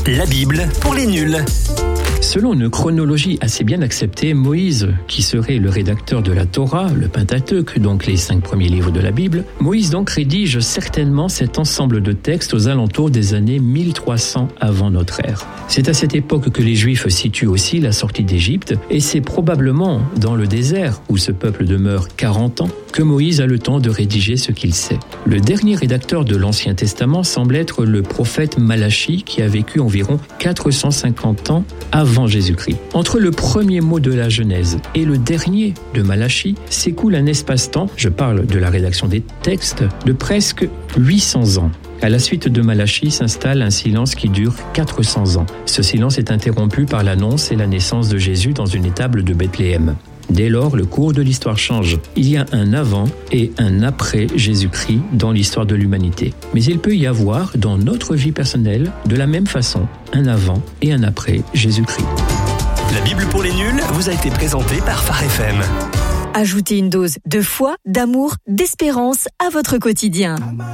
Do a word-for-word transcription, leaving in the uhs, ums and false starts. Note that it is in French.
La Bible pour les nuls. Selon une chronologie assez bien acceptée, Moïse, qui serait le rédacteur de la Torah, le Pentateuque, donc les cinq premiers livres de la Bible, Moïse donc rédige certainement cet ensemble de textes aux alentours des années mille trois cents avant notre ère. C'est à cette époque que les Juifs situent aussi la sortie d'Égypte, et c'est probablement dans le désert, où ce peuple demeure quarante ans, que Moïse a le temps de rédiger ce qu'il sait. Le dernier rédacteur de l'Ancien Testament semble être le prophète Malachi, qui a vécu environ quatre cent cinquante ans avant Jésus-Christ. Entre le premier mot de la Genèse et le dernier de Malachi s'écoule un espace-temps, je parle de la rédaction des textes, de presque huit cents ans. À la suite de Malachi s'installe un silence qui dure quatre cents ans. Ce silence est interrompu par l'annonce et la naissance de Jésus dans une étable de Bethléem. Dès lors, le cours de l'histoire change. Il y a un avant et un après Jésus-Christ dans l'histoire de l'humanité. Mais il peut y avoir, dans notre vie personnelle, de la même façon, un avant et un après Jésus-Christ. La Bible pour les nuls vous a été présentée par Phare F M. Ajoutez une dose de foi, d'amour, d'espérance à votre quotidien.